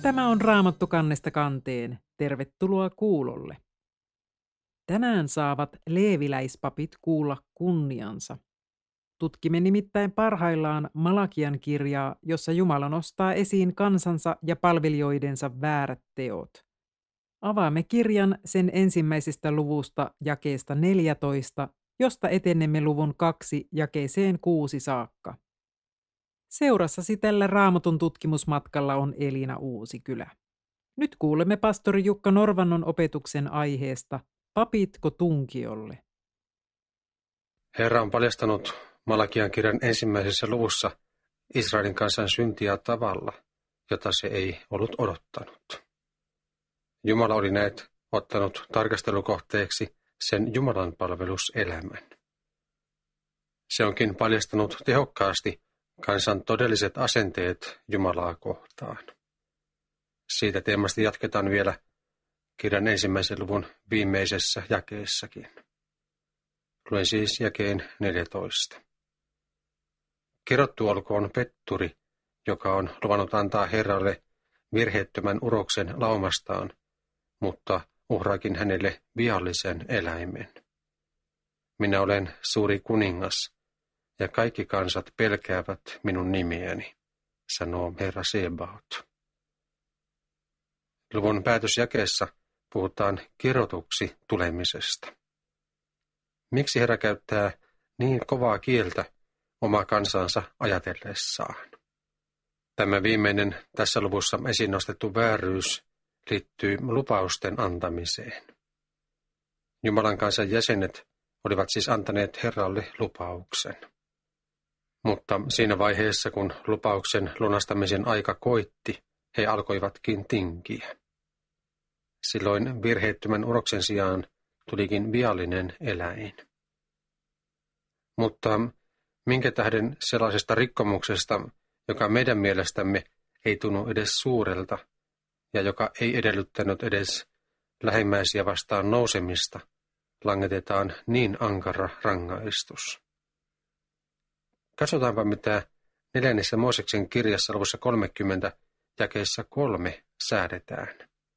Tämä on Raamattu kannesta kanteen. Tervetuloa kuulolle. Tänään saavat leeviläispapit kuulla kunniansa. Tutkimme nimittäin parhaillaan Malakian kirjaa, jossa Jumala nostaa esiin kansansa ja palvelijoidensa väärät teot. Avaamme kirjan sen ensimmäisestä luvusta jakeesta 14, josta etenemme luvun 2 jakeeseen 6 saakka. Seurassasi tällä Raamatun tutkimusmatkalla on Elina Uusikylä. Nyt kuulemme pastori Jukka Norvannon opetuksen aiheesta Papitko tunkiolle? Herra on paljastanut Malakian kirjan ensimmäisessä luvussa Israelin kansan syntiä tavalla, jota se ei ollut odottanut. Jumala oli näet ottanut tarkastelukohteeksi sen Jumalan palveluselämän. Se onkin paljastanut tehokkaasti kansan todelliset asenteet Jumalaa kohtaan. Siitä teemasta jatketaan vielä kirjan ensimmäisen luvun viimeisessä jakeessakin. Luen siis jakeen 14. Kerrottu olkoon petturi, joka on luvannut antaa Herralle virheettömän uroksen laumastaan, mutta uhraakin hänelle viallisen eläimen. Minä olen suuri kuningas, ja kaikki kansat pelkäävät minun nimiäni, sanoo Herra Sebaot. Luvun päätösjakeessa puhutaan kirjoituksi tulemisesta. Miksi Herra käyttää niin kovaa kieltä omaa kansansa ajatellessaan? Tämä viimeinen tässä luvussa esiin nostettu vääryys liittyy lupausten antamiseen. Jumalan kansan jäsenet olivat siis antaneet Herralle lupauksen. Mutta siinä vaiheessa, kun lupauksen lunastamisen aika koitti, he alkoivatkin tinkiä. Silloin virheettömän uroksen sijaan tulikin viallinen eläin. Mutta minkä tähden sellaisesta rikkomuksesta, joka meidän mielestämme ei tunnu edes suurelta ja joka ei edellyttänyt edes lähimmäisiä vastaan nousemista, langetetaan niin ankara rangaistus? Katsotaanpa, mitä 4. Mooseksen kirjassa luvussa 30 jakeessa 3 säädetään.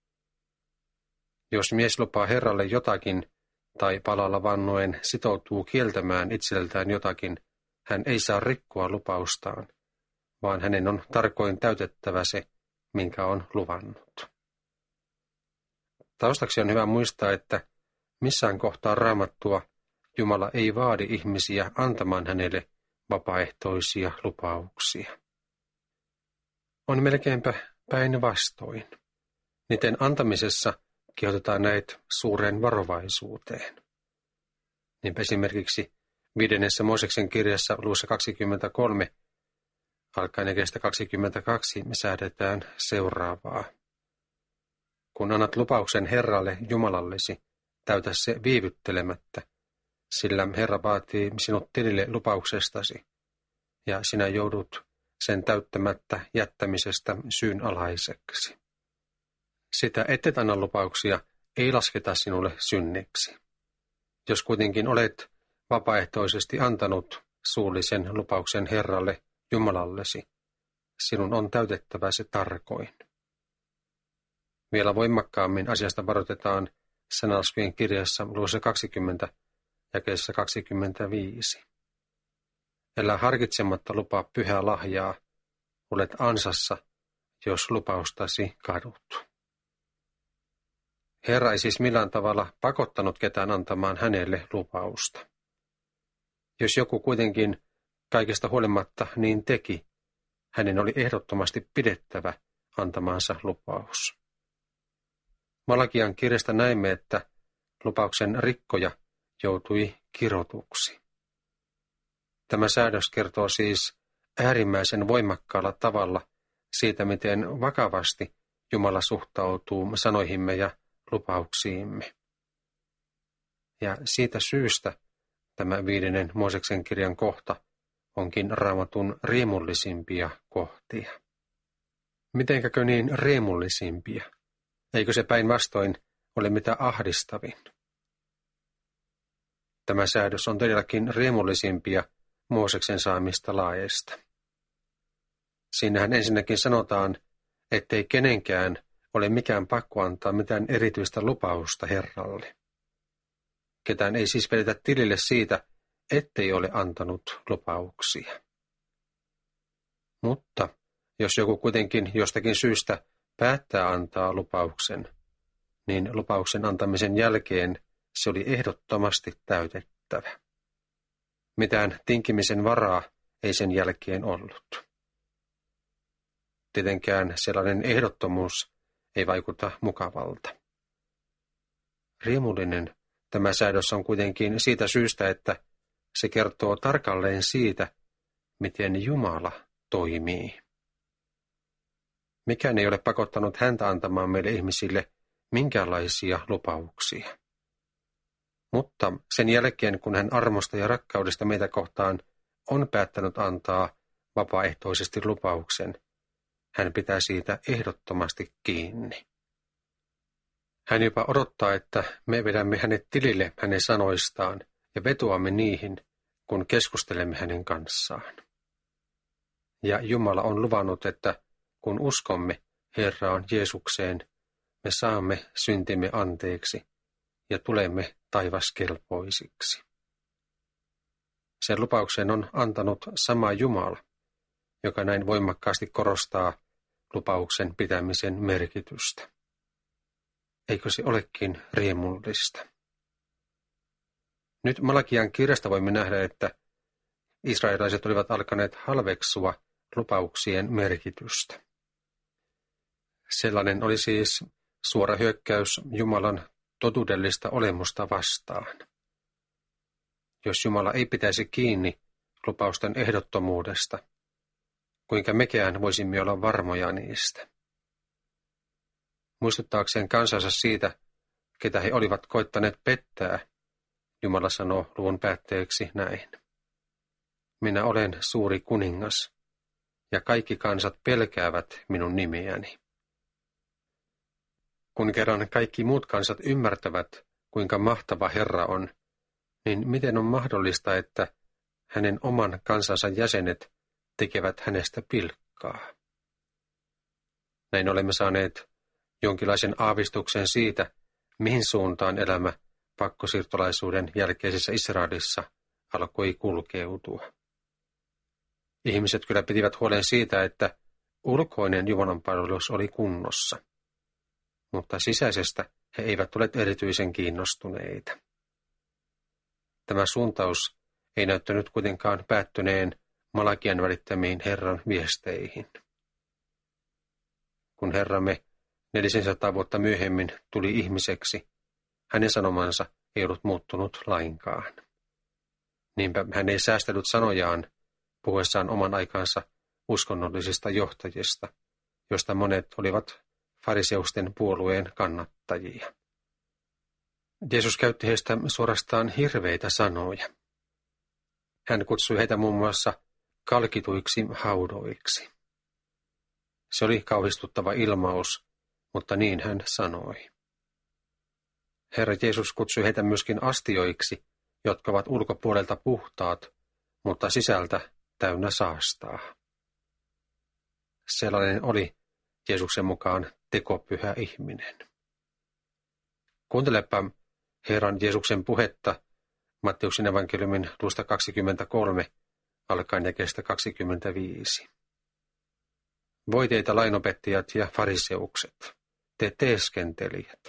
Jos mies lupaa Herralle jotakin tai palalla vannoen sitoutuu kieltämään itseltään jotakin, hän ei saa rikkoa lupaustaan, vaan hänen on tarkoin täytettävä se, minkä on luvannut. Taustaksi on hyvä muistaa, että missään kohtaa Raamattua Jumala ei vaadi ihmisiä antamaan hänelle vapaaehtoisia lupauksia. On melkeinpä päinvastoin. Niiden antamisessa kehotetaan näitä suureen varovaisuuteen. Niinpä esimerkiksi 5. Mooseksen kirjassa luvussa 23 alkaen jakeesta 22 säädetään seuraavaa. Kun annat lupauksen Herralle Jumalallesi, täytä se viivyttelemättä, sillä Herra vaatii sinut tilille lupauksestasi, ja sinä joudut sen täyttämättä jättämisestä syynalaiseksi. Sitä ettet anna lupauksia ei lasketa sinulle synniksi. Jos kuitenkin olet vapaaehtoisesti antanut suullisen lupauksen Herralle Jumalallesi, sinun on täytettävä se tarkoin. Vielä voimakkaammin asiasta varoitetaan Sananlaskujen kirjassa luvussa 20 jakeessa 25. Älä harkitsematta lupaa pyhää lahjaa, olet ansassa, jos lupaustasi kadut. Herra ei siis millään tavalla pakottanut ketään antamaan hänelle lupausta. Jos joku kuitenkin kaikesta huolimatta niin teki, hänen oli ehdottomasti pidettävä antamansa lupaus. Malakian kirjasta näemme, että lupauksen rikkoja joutui kirotuksi. Tämä säädös kertoo siis äärimmäisen voimakkaalla tavalla siitä, miten vakavasti Jumala suhtautuu sanoihimme ja lupauksiimme. Ja siitä syystä tämä 5. Mooseksen kirjan kohta onkin Raamatun riemullisimpia kohtia. Mitenkäkö niin riemullisimpia? Eikö se päinvastoin ole mitä ahdistavin? Tämä säädös on todellakin riemullisimpia Mooseksen saamista laeista. Siinähän ensinnäkin sanotaan, ettei kenenkään ole mikään pakko antaa mitään erityistä lupausta Herralle. Ketään ei siis vedetä tilille siitä, ettei ole antanut lupauksia. Mutta jos joku kuitenkin jostakin syystä päättää antaa lupauksen, niin lupauksen antamisen jälkeen se oli ehdottomasti täytettävä. Mitään tinkimisen varaa ei sen jälkeen ollut. Tietenkään sellainen ehdottomuus ei vaikuta mukavalta. Riemullinen tämä säädös on kuitenkin siitä syystä, että se kertoo tarkalleen siitä, miten Jumala toimii. Mikään ei ole pakottanut häntä antamaan meille ihmisille minkäänlaisia lupauksia. Mutta sen jälkeen, kun hän armosta ja rakkaudesta meitä kohtaan on päättänyt antaa vapaaehtoisesti lupauksen, hän pitää siitä ehdottomasti kiinni. Hän jopa odottaa, että me vedämme hänet tilille hänen sanoistaan ja vetoamme niihin, kun keskustelemme hänen kanssaan. Ja Jumala on luvannut, että kun uskomme Herraan Jeesukseen, me saamme syntimme anteeksi ja tulemme taivaskelpoisiksi. Sen lupauksen on antanut sama Jumala, joka näin voimakkaasti korostaa lupauksen pitämisen merkitystä. Eikö se olekin riemullista? Nyt Malakian kirjasta voimme nähdä, että israelilaiset olivat alkaneet halveksua lupauksien merkitystä. Sellainen oli siis suora hyökkäys Jumalan totuudellista olemusta vastaan. Jos Jumala ei pitäisi kiinni lupausten ehdottomuudesta, kuinka mekään voisimme olla varmoja niistä? Muistuttaakseen kansansa siitä, ketä he olivat koittaneet pettää, Jumala sanoo luvun päätteeksi näin. Minä olen suuri kuningas, ja kaikki kansat pelkäävät minun nimiäni. Kun kerran kaikki muut kansat ymmärtävät, kuinka mahtava Herra on, niin miten on mahdollista, että hänen oman kansansa jäsenet tekevät hänestä pilkkaa? Näin olemme saaneet jonkinlaisen aavistuksen siitä, mihin suuntaan elämä pakkosiirtolaisuuden jälkeisessä Israelissa alkoi kulkeutua. Ihmiset kyllä pitivät huolen siitä, että ulkoinen Jumalan palvelus oli kunnossa, mutta sisäisestä he eivät ole erityisen kiinnostuneita. Tämä suuntaus ei näyttänyt kuitenkaan päättyneen Malakian välittämiin Herran viesteihin. Kun Herramme 400 vuotta myöhemmin tuli ihmiseksi, hänen sanomansa ei ollut muuttunut lainkaan. Niinpä hän ei säästellyt sanojaan puhuessaan oman aikansa uskonnollisista johtajista, joista monet olivat fariseusten puolueen kannattajia. Jeesus käytti heistä suorastaan hirveitä sanoja. Hän kutsui heitä muun muassa kalkituiksi haudoiksi. Se oli kauhistuttava ilmaus, mutta niin hän sanoi. Herra Jeesus kutsui heitä myöskin astioiksi, jotka ovat ulkopuolelta puhtaat, mutta sisältä täynnä saastaa. Sellainen oli Jeesuksen mukaan tekopyhä ihminen. Kuuntelepa Herran Jeesuksen puhetta Matteuksen evankeliumin luvusta 23, alkaen jakeesta 25. Voi teitä lainopettajat ja fariseukset, te teeskentelijät.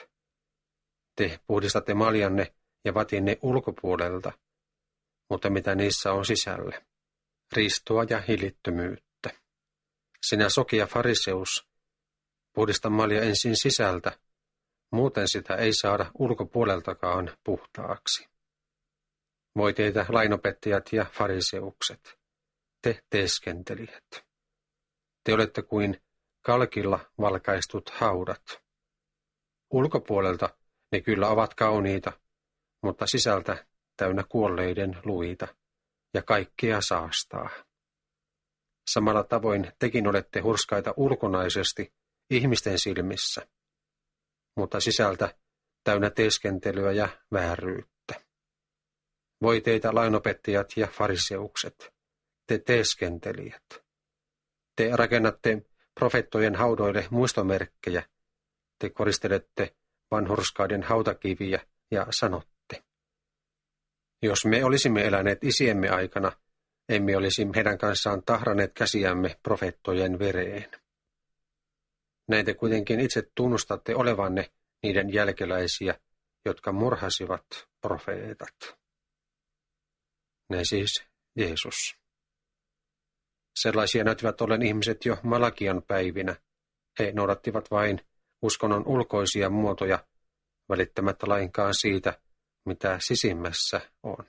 Te puhdistatte maljanne ja vatinne ulkopuolelta, mutta mitä niissä on sisällä? Riistoa ja hillittömyyttä. Sinä sokea fariseus, puhdista malja ensin sisältä, muuten sitä ei saada ulkopuoleltakaan puhtaaksi. Voi teitä lainopettajat ja fariseukset, te teeskentelijät. Te olette kuin kalkilla valkaistut haudat. Ulkopuolelta ne kyllä ovat kauniita, mutta sisältä täynnä kuolleiden luita ja kaikkea saastaa. Samalla tavoin tekin olette hurskaita ulkonaisesti ihmisten silmissä, mutta sisältä täynnä teeskentelyä ja vääryyttä. Voi teitä lainopettajat ja fariseukset, te teeskentelijät. Te rakennatte profeettojen haudoille muistomerkkejä, te koristelette vanhurskaiden hautakiviä ja sanotte: jos me olisimme eläneet isiemme aikana, emme olisi heidän kanssaan tahranneet käsiämme profeettojen vereen. Näin te kuitenkin itse tunnustatte olevanne niiden jälkeläisiä, jotka murhasivat profeetat. Näin siis Jeesus. Sellaisia näyttivät ollen ihmiset jo Malakian päivinä. He noudattivat vain uskonnon ulkoisia muotoja, välittämättä lainkaan siitä, mitä sisimmässä on.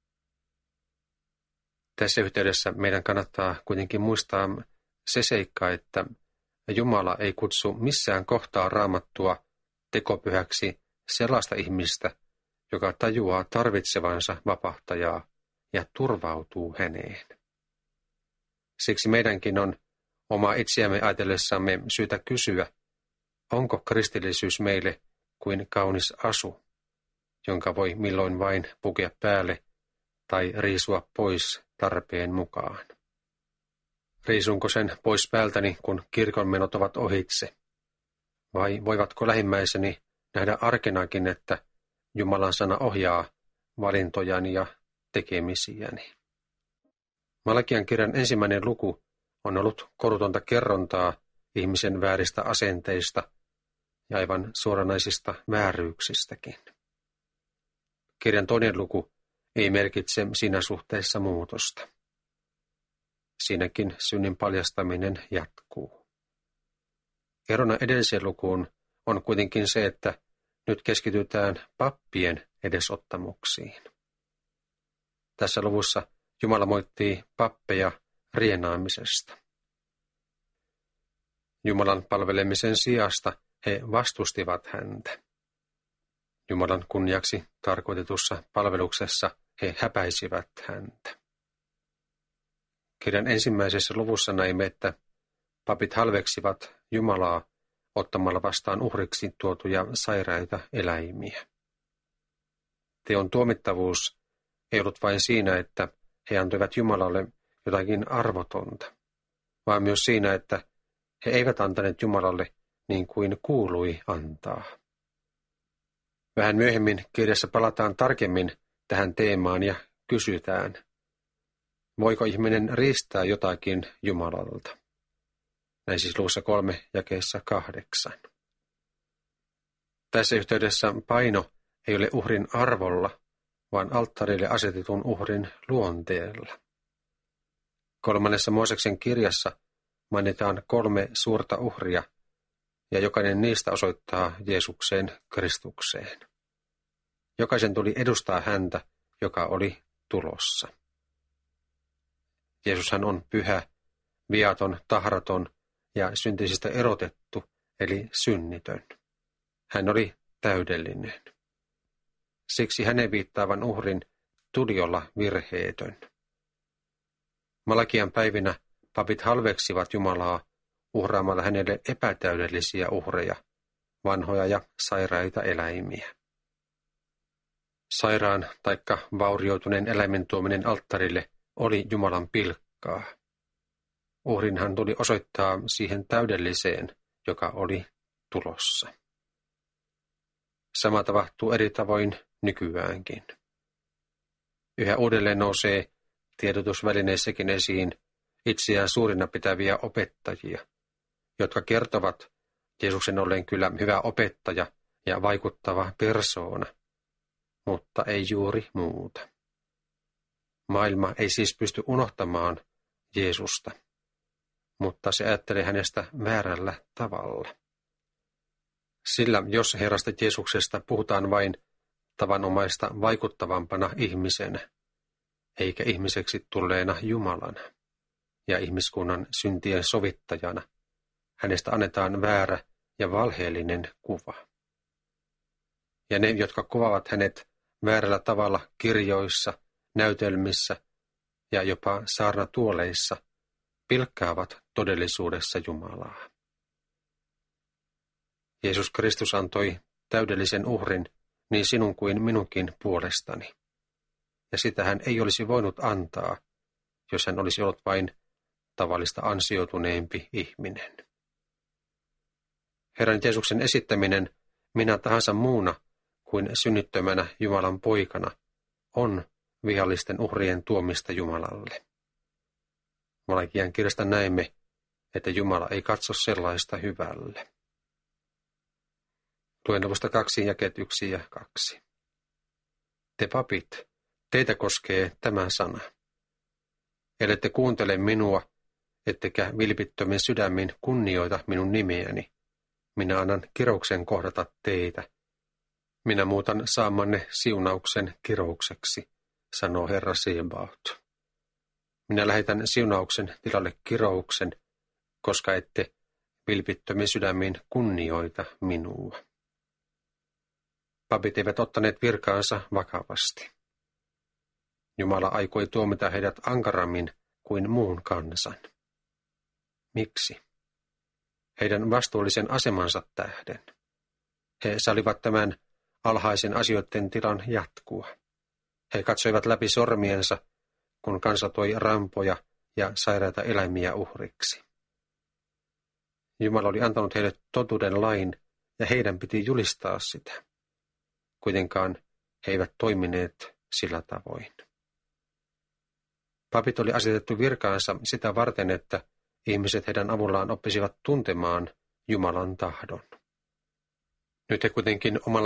Tässä yhteydessä meidän kannattaa kuitenkin muistaa se seikka, että Jumala ei kutsu missään kohtaa Raamattua tekopyhäksi sellaista ihmistä, joka tajuaa tarvitsevansa vapahtajaa ja turvautuu häneen. Siksi meidänkin on oma itseämme ajatellessamme syytä kysyä, onko kristillisyys meille kuin kaunis asu, jonka voi milloin vain pukea päälle tai riisua pois tarpeen mukaan. Riisunko sen pois päältäni, kun kirkonmenot ovat ohitse? Vai voivatko lähimmäiseni nähdä arkenakin, että Jumalan sana ohjaa valintojani ja tekemisiäni? Malakian kirjan 1. luku on ollut korutonta kerrontaa ihmisen vääristä asenteista ja aivan suoranaisista vääryyksistäkin. Kirjan 2. luku ei merkitse siinä suhteessa muutosta. Siinäkin synnin paljastaminen jatkuu. Erona edelliseen lukuun on kuitenkin se, että nyt keskitytään pappien edesottamuksiin. Tässä luvussa Jumala moittii pappeja rienaamisesta. Jumalan palvelemisen sijasta he vastustivat häntä. Jumalan kunniaksi tarkoitetussa palveluksessa he häpäisivät häntä. Kirjan 1. luvussa näimme, että papit halveksivat Jumalaa ottamalla vastaan uhriksi tuotuja sairaita eläimiä. Teon tuomittavuus ei ollut vain siinä, että he antoivat Jumalalle jotakin arvotonta, vaan myös siinä, että he eivät antaneet Jumalalle niin kuin kuului antaa. Vähän myöhemmin kirjassa palataan tarkemmin tähän teemaan ja kysytään, voiko ihminen riistää jotakin Jumalalta? Näin siis luvussa 3 jakeessa 8. Tässä yhteydessä paino ei ole uhrin arvolla, vaan alttarille asetetun uhrin luonteella. 3. Mooseksen kirjassa mainitaan 3 suurta uhria, ja jokainen niistä osoittaa Jeesukseen Kristukseen. Jokaisen tuli edustaa häntä, joka oli tulossa. Jeesushan on pyhä, viaton, tahraton ja syntisistä erotettu, eli synnitön. Hän oli täydellinen. Siksi hänen viittaavan uhrin tuli olla virheetön. Malakian päivinä papit halveksivat Jumalaa uhraamalla hänelle epätäydellisiä uhreja, vanhoja ja sairaita eläimiä. Sairaan taikka vaurioituneen eläimen tuominen alttarille oli Jumalan pilkkaa. Uhrinhan tuli osoittaa siihen täydelliseen, joka oli tulossa. Sama tapahtuu eri tavoin nykyäänkin. Yhä uudelleen nousee tiedotusvälineissäkin esiin itseään suurina pitäviä opettajia, jotka kertovat Jeesuksen olleen kyllä hyvä opettaja ja vaikuttava persoona, mutta ei juuri muuta. Maailma ei siis pysty unohtamaan Jeesusta, mutta se ajattelee hänestä väärällä tavalla. Sillä jos Herrasta Jeesuksesta puhutaan vain tavanomaista vaikuttavampana ihmisenä, eikä ihmiseksi tulleena Jumalana ja ihmiskunnan syntien sovittajana, hänestä annetaan väärä ja valheellinen kuva. Ja ne, jotka kuvaavat hänet väärällä tavalla kirjoissa, näytelmissä ja jopa saarnatuoleissa, pilkkaavat todellisuudessa Jumalaa. Jeesus Kristus antoi täydellisen uhrin niin sinun kuin minunkin puolestani. Ja sitä hän ei olisi voinut antaa, jos hän olisi ollut vain tavallista ansioituneempi ihminen. Herran Jeesuksen esittäminen minä tahansa muuna kuin synnyttömänä Jumalan poikana on vihollisten uhrien tuomista Jumalalle. Malakian kirjasta näemme, että Jumala ei katso sellaista hyvälle. Luen luvusta 2 jakeet 1 ja 2. Te papit, teitä koskee tämä sana. Ellette kuuntele minua, ettekä vilpittömin sydämin kunnioita minun nimeäni, minä annan kirouksen kohdata teitä. Minä muutan saamanne siunauksen kiroukseksi, sanoo Herra Sebaot. Minä lähetän siunauksen tilalle kirouksen, koska ette vilpittömin sydämin kunnioita minua. Papit eivät ottaneet virkaansa vakavasti. Jumala aikoi tuomita heidät ankarammin kuin muun kansan. Miksi? Heidän vastuullisen asemansa tähden. He salivat tämän alhaisen asioiden tilan jatkua. He katsoivat läpi sormiensa, kun kansa toi rampoja ja sairaita eläimiä uhriksi. Jumala oli antanut heille totuuden lain, ja heidän piti julistaa sitä. Kuitenkaan he eivät toimineet sillä tavoin. Papit oli asetettu virkaansa sitä varten, että ihmiset heidän avullaan oppisivat tuntemaan Jumalan tahdon. Nyt he kuitenkin omalla